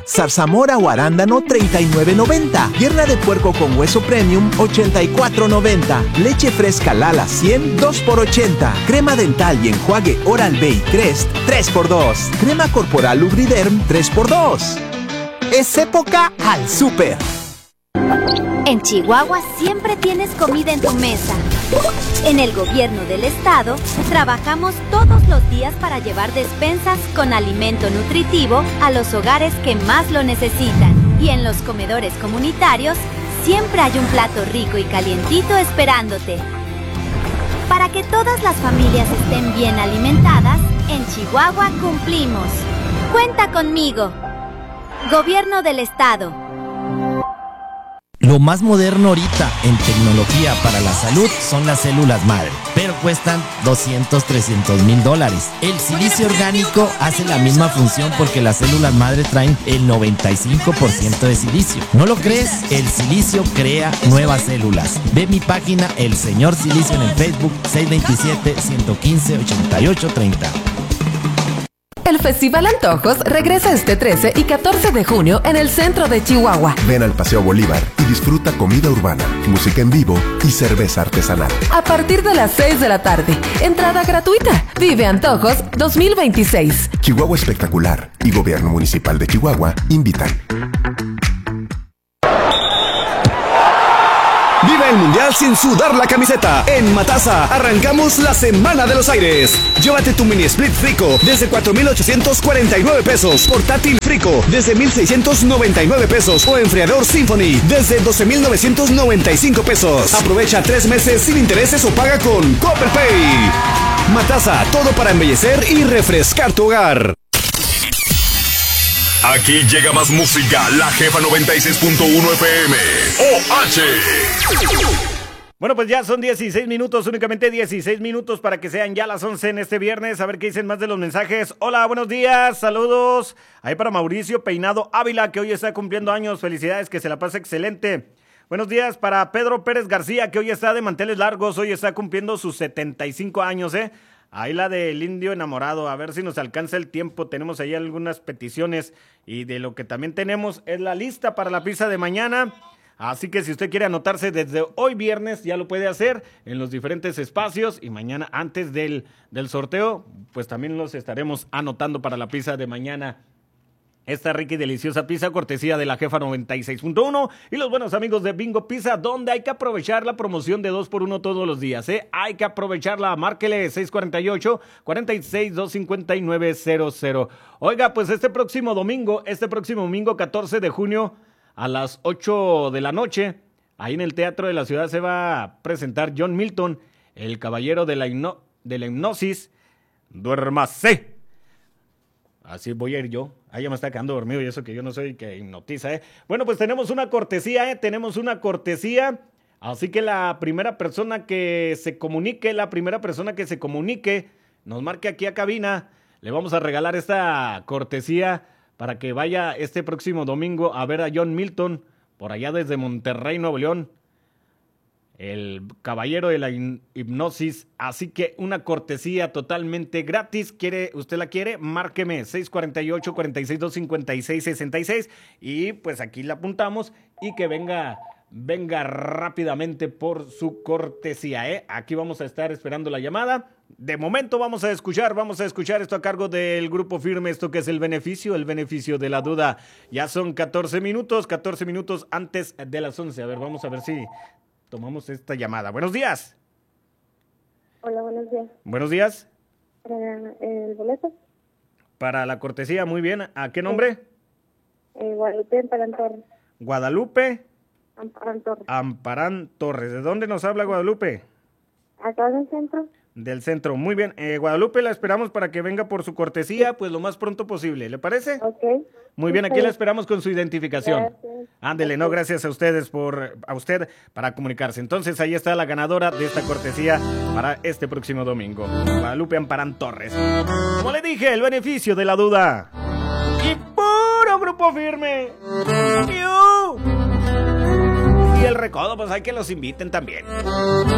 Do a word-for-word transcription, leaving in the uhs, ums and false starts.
zarzamora o arándano treinta y nueve noventa. Pierna de puerco con hueso premium ochenta y cuatro noventa. Leche fresca Lala cien dos por ochenta. Crema dental y enjuague Oral-B y Crest tres por dos. Crema corporal Lubriderm tres por dos. Es época al súper. En Chihuahua siempre tienes comida en tu mesa. En el gobierno del estado, trabajamos todos los días para llevar despensas con alimento nutritivo a los hogares que más lo necesitan. Y en los comedores comunitarios, siempre hay un plato rico y calientito esperándote. Para que todas las familias estén bien alimentadas, en Chihuahua cumplimos. ¡Cuenta conmigo! Gobierno del estado. Lo más moderno ahorita en tecnología para la salud son las células madre, pero cuestan doscientos, trescientos mil dólares. El silicio orgánico hace la misma función porque las células madre traen el noventa y cinco por ciento de silicio. ¿No lo crees? El silicio crea nuevas células. Ve mi página El Señor Silicio en el Facebook seis dos siete, uno uno cinco, ocho ocho tres cero. El Festival Antojos regresa este trece y catorce de junio en el centro de Chihuahua. Ven al Paseo Bolívar y disfruta comida urbana, música en vivo y cerveza artesanal. A partir de las seis de la tarde, entrada gratuita. Vive Antojos dos mil veintiséis. Chihuahua Espectacular y Gobierno Municipal de Chihuahua invitan. Vive el Mundial sin sudar la camiseta. En Matasa arrancamos la Semana de los Aires. Llévate tu mini split Frico desde cuatro mil ochocientos cuarenta y nueve pesos. Portátil Frico desde mil seiscientos noventa y nueve pesos. O enfriador Symphony desde doce mil novecientos noventa y cinco pesos. Aprovecha tres meses sin intereses o paga con Coppel Pay. Matasa, todo para embellecer y refrescar tu hogar. Aquí llega más música, La Jefa noventa y seis punto uno F M, O H. Bueno, pues ya son dieciséis minutos, únicamente dieciséis minutos para que sean ya las once en este viernes. A ver qué dicen más de los mensajes. Hola, buenos días, saludos. Ahí para Mauricio Peinado Ávila, que hoy está cumpliendo años. Felicidades, que se la pase excelente. Buenos días para Pedro Pérez García, que hoy está de manteles largos. Hoy está cumpliendo sus setenta y cinco años, ¿eh? Ahí la del indio enamorado, a ver si nos alcanza el tiempo. Tenemos ahí algunas peticiones y de lo que también tenemos es la lista para la pizza de mañana. Así que si usted quiere anotarse desde hoy viernes, ya lo puede hacer en los diferentes espacios. Y mañana antes del, del sorteo, pues también los estaremos anotando para la pizza de mañana. Esta rica y deliciosa pizza, cortesía de La Jefa noventa y seis punto uno y los buenos amigos de Bingo Pizza, donde hay que aprovechar la promoción de dos por uno todos los días, ¿eh? Hay que aprovecharla. Márquele seis cuatro ocho, cuatro seis, dos cinco nueve cero cero. Oiga, pues este próximo domingo, este próximo domingo catorce de junio a las ocho de la noche, ahí en el Teatro de la Ciudad se va a presentar John Milton, el caballero de la, hipno- de la hipnosis. Duérmase. Así voy a ir yo. Ahí ya me está quedando dormido y eso que yo no soy que hipnotiza, ¿eh? Bueno, pues tenemos una cortesía, ¿eh? Tenemos una cortesía. Así que la primera persona que se comunique, la primera persona que se comunique, nos marque aquí a cabina, le vamos a regalar esta cortesía para que vaya este próximo domingo a ver a John Milton, por allá desde Monterrey, Nuevo León. El caballero de la hipnosis, así que una cortesía totalmente gratis. ¿Quiere, usted la quiere? Márqueme seis cuatro ocho, cuatro seis dos, cinco seis seis seis y pues aquí la apuntamos y que venga, venga rápidamente por su cortesía, ¿eh? Aquí vamos a estar esperando la llamada. De momento vamos a escuchar, vamos a escuchar esto a cargo del Grupo Firme, esto que es el beneficio, el beneficio de la duda. Ya son catorce minutos, catorce minutos antes de las once. A ver, vamos a ver si tomamos esta llamada. Buenos días. Hola, buenos días. Buenos días. ¿Para el boleto? Para la cortesía, muy bien. ¿A qué nombre? Eh, Guadalupe Amparán Torres. Guadalupe Amparán Torres. Amparán Torres. ¿De dónde nos habla Guadalupe? Acá del centro. Del centro, muy bien. Eh, Guadalupe, la esperamos para que venga por su cortesía, pues lo más pronto posible. ¿Le parece? Ok. Muy bien, aquí la esperamos con su identificación. Gracias. Ándele, no, gracias a ustedes por, a usted para comunicarse. Entonces ahí está la ganadora de esta cortesía para este próximo domingo. Guadalupe Amparán Torres. Como le dije, el beneficio de la duda. Y puro Grupo Firme. ¡Iu! Y el recodo, pues hay que los inviten también.